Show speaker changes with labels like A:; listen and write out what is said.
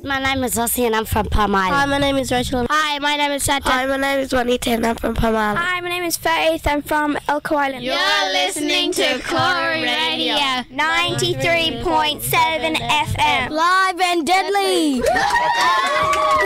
A: My name is Ossie and I'm from Palm Island.
B: Hi, my name is Rachel.
A: Hi, my name is Sata.
B: Hi, my name is Juanita and I'm from Palm Island.
C: Hi, my name is Faith. I'm from Elko Island.
D: You're listening to Corey Radio
C: 93.7 FM.
A: Live and deadly.